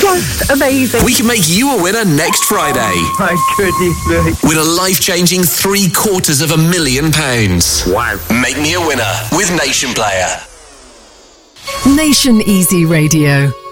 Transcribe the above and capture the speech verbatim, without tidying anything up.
just amazing. We can make you a winner next Friday. Oh, my goodness me. Win a life-changing three quarters of a million pounds. Wow. Make me a winner with Nation Player. Nation Easy Radio.